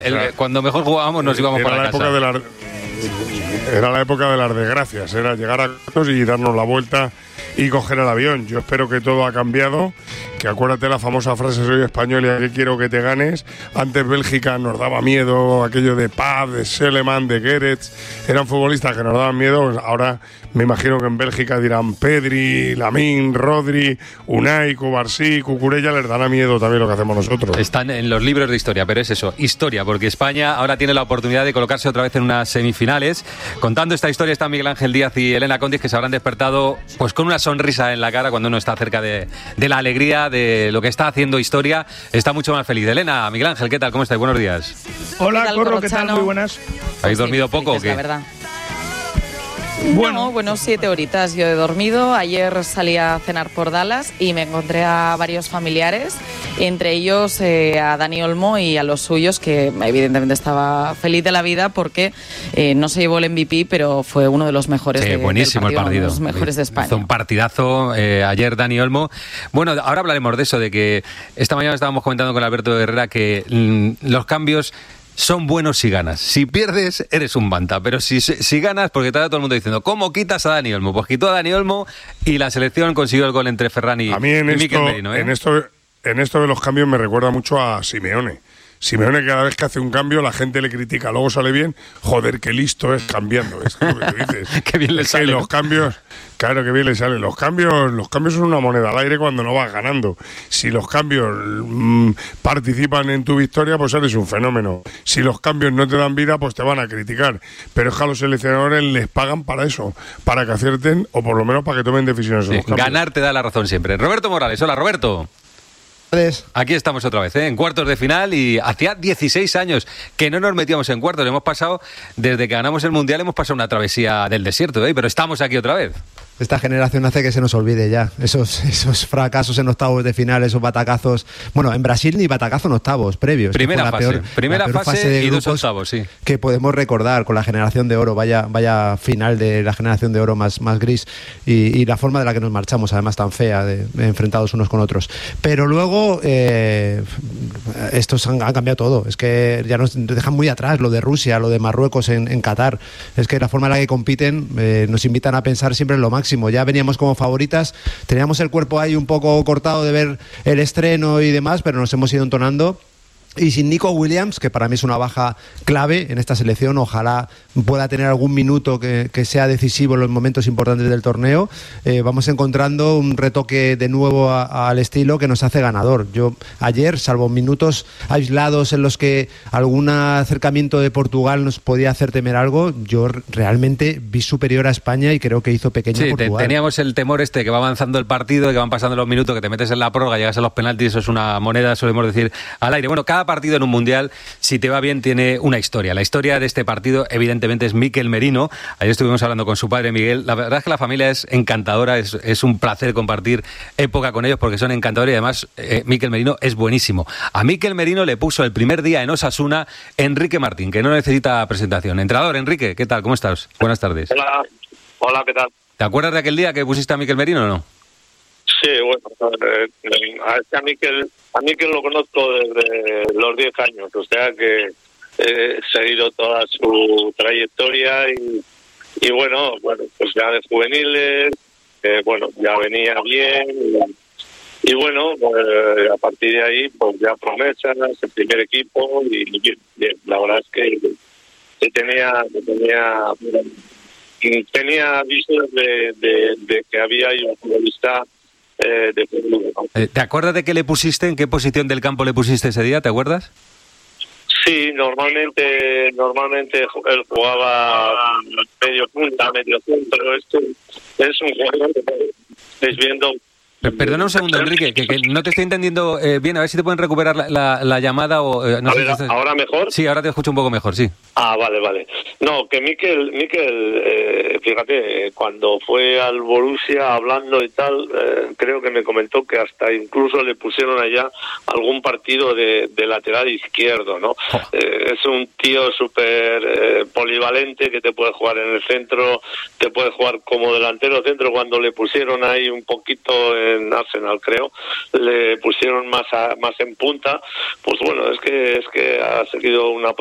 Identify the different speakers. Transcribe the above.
Speaker 1: Cuando mejor jugábamos nos íbamos para casa.
Speaker 2: Era la época de las desgracias, era llegar a Carlos y darnos la vuelta y coger el avión. Yo espero que todo ha cambiado, que acuérdate la famosa frase soy español y aquí quiero que te ganes. Antes Bélgica nos daba miedo, aquello de Paz, de Seleman, de Gerets, eran futbolistas que nos daban miedo. Ahora me imagino que en Bélgica dirán Pedri, Lamine, Rodri, Unai, Cubarsí, Cucurella, les dará miedo también lo que hacemos nosotros.
Speaker 1: Están en los libros de historia, pero es eso, historia, porque España ahora tiene la oportunidad de colocarse otra vez en unas semifinales. Contando esta historia están Miguel Ángel Díaz y Elena Condis, que se habrán despertado pues con una sonrisa en la cara cuando uno está cerca de la alegría de lo que está haciendo historia. Está mucho más feliz. Elena, Miguel Ángel, ¿qué tal? ¿Cómo estáis? Buenos días.
Speaker 3: Hola, Corro, ¿qué tal? Muy buenas.
Speaker 1: ¿Habéis dormido poco o qué?
Speaker 4: La verdad. Bueno, 7 horitas yo he dormido. Ayer salí a cenar por Dallas y me encontré a varios familiares, entre ellos a Dani Olmo y a los suyos, que evidentemente estaba feliz de la vida porque no se llevó el MVP, pero fue uno de los mejores
Speaker 1: buenísimo
Speaker 4: del partido,
Speaker 1: el partido.
Speaker 4: Uno de los mejores de España.
Speaker 1: Hizo un partidazo ayer Dani Olmo. Bueno, ahora hablaremos de eso, de que esta mañana estábamos comentando con Alberto Herrera que los cambios son buenos si ganas. Si pierdes, eres un banta. Pero si ganas, porque está todo el mundo diciendo, ¿cómo quitas a Dani Olmo? Pues quitó a Dani Olmo y la selección consiguió el gol entre Ferran y Mikel Merino.
Speaker 2: En esto de los cambios me recuerda mucho a Simeone. Simeone cada vez que hace un cambio la gente le critica, luego sale bien. Joder, qué listo es cambiando. Es lo que tú dices.
Speaker 1: Qué bien le sale.
Speaker 2: Los cambios, claro que bien le salen. Los cambios son una moneda al aire cuando no vas ganando. Si los cambios participan en tu victoria, pues eres un fenómeno. Si los cambios no te dan vida, pues te van a criticar. Pero es que a los seleccionadores les pagan para eso, para que acierten o por lo menos para que tomen decisiones.
Speaker 1: Sí, ganar te da la razón siempre. Roberto Morales, hola Roberto. Aquí estamos otra vez, en cuartos de final, y hacía 16 años que no nos metíamos en cuartos. Hemos pasado, desde que ganamos el Mundial, hemos pasado una travesía del desierto, pero estamos aquí otra vez.
Speaker 5: Esta generación hace que se nos olvide ya esos fracasos en octavos de final, esos batacazos. Bueno, en Brasil ni batacazo en octavos previos.
Speaker 1: Primera fase y 2 octavos, sí.
Speaker 5: Que podemos recordar con la generación de oro, vaya final de la generación de oro más gris, y la forma de la que nos marchamos, además tan fea, de enfrentados unos con otros. Pero luego estos han cambiado todo. Es que ya nos dejan muy atrás lo de Rusia, lo de Marruecos en Qatar. Es que la forma en la que compiten nos invitan a pensar siempre en lo máximo. Ya veníamos como favoritas, teníamos el cuerpo ahí un poco cortado de ver el estreno y demás, pero nos hemos ido entonando. Y sin Nico Williams, que para mí es una baja clave en esta selección, ojalá pueda tener algún minuto que sea decisivo en los momentos importantes del torneo, vamos encontrando un retoque de nuevo al estilo que nos hace ganador. Yo ayer, salvo minutos aislados en los que algún acercamiento de Portugal nos podía hacer temer algo, yo realmente vi superior a España y creo que hizo pequeño a Portugal.
Speaker 1: Teníamos el temor que va avanzando el partido, que van pasando los minutos, que te metes en la prórroga, llegas a los penaltis, eso es una moneda, solemos decir, al aire. Bueno, cada partido en un mundial, si te va bien, tiene una historia. La historia de este partido, evidentemente, es Mikel Merino. Ayer estuvimos hablando con su padre Miguel. La verdad es que la familia es encantadora, es un placer compartir época con ellos porque son encantadores, y además Mikel Merino es buenísimo. A Mikel Merino le puso el primer día en Osasuna Enrique Martín, que no necesita presentación. Entrenador, Enrique, ¿qué tal? ¿Cómo estás? Buenas tardes.
Speaker 6: Hola, ¿qué tal?
Speaker 1: ¿Te acuerdas de aquel día que pusiste a Mikel Merino o no?
Speaker 6: Sí, bueno, a Mikel lo conozco desde los 10 años, o sea que he seguido toda su trayectoria y bueno, pues ya de juveniles, ya venía bien y bueno, a partir de ahí pues ya promesas, el primer equipo y bien, la verdad es que tenía visos de que había un futbolista de futuro, ¿no?
Speaker 1: ¿Te acuerdas de qué le pusiste, en qué posición del campo le pusiste ese día? ¿Te acuerdas?
Speaker 6: Sí, normalmente él jugaba medio centro. Esto es un jugador que estáis viendo.
Speaker 1: Perdona un segundo, Enrique, que no te estoy entendiendo bien. A ver si te pueden recuperar la llamada o no sé si
Speaker 6: ¿ahora mejor?
Speaker 1: Sí, ahora te escucho un poco mejor, sí.
Speaker 6: Ah, vale. No, que Mikel, fíjate, cuando fue al Borussia hablando y tal, creo que me comentó que hasta incluso le pusieron allá algún partido de lateral izquierdo, ¿no? Es un tío súper polivalente que te puede jugar en el centro, te puede jugar como delantero centro. Cuando le pusieron ahí un poquito en Arsenal, creo, le pusieron más en punta. Pues bueno, es que ha seguido una